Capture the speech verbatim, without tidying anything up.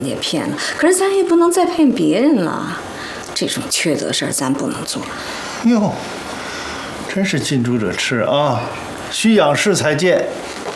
也骗了，可是咱也不能再骗别人了。这种缺德事儿咱不能做。 哟，真是近朱者赤啊，需仰视才见。